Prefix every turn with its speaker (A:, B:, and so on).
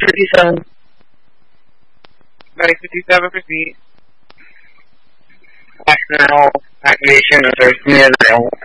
A: 57.
B: Ready 57, proceed.
A: Accidental activation of Earth near the rail.